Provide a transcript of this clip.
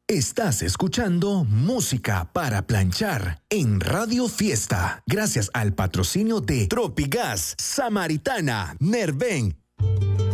Estás escuchando Música para Planchar en Radio Fiesta, gracias al patrocinio de Tropigas, Samaritana, Nerven.